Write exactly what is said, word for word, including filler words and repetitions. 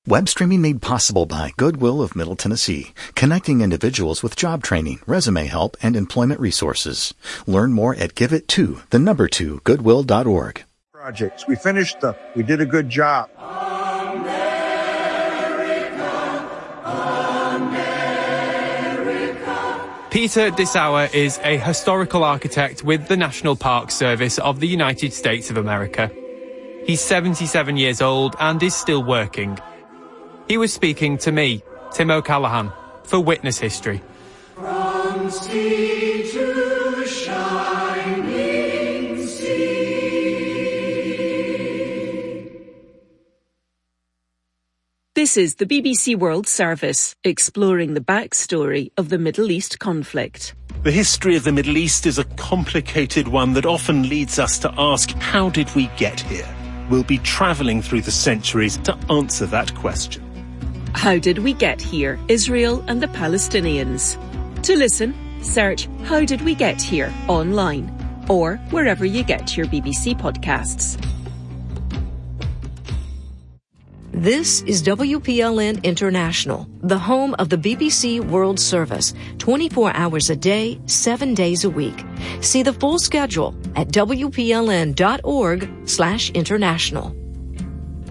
Web streaming made possible by Goodwill of Middle Tennessee, connecting individuals with job training, resume help, and employment resources. Learn more at give it to the number two goodwill dot org. Projects. We finished them. We did a good job. Peter Dessauer is a historical architect with the National Park Service of the United States of America. He's seventy-seven years old and is still working. He was speaking to me, Tim O'Callaghan, for Witness History. From sea to shining sea. This is the B B C World Service, exploring the backstory of the Middle East conflict. The history of the Middle East is a complicated one that often leads us to ask, how did we get here? We'll be travelling through the centuries to answer that question. How did we get here? Israel and the Palestinians. To listen, search How Did We Get Here online or wherever you get your B B C podcasts. This is W P L N International, the home of the B B C World Service, twenty-four hours a day, seven days a week. See the full schedule at W P L N dot org slash international.